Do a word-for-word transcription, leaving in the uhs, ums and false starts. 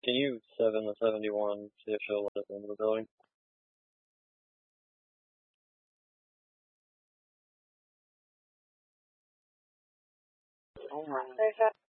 Can you seven the seventy-one, see if she'll let us into the building? There's a